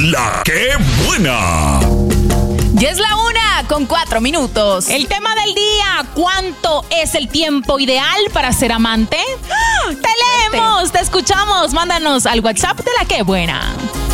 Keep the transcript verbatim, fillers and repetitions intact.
La ¡Qué Buena! Ya es la una con cuatro minutos. El tema del día: ¿cuánto es el tiempo ideal para ser amante? ¡Ah! Te leemos, te escuchamos. Mándanos al WhatsApp de La Qué Buena.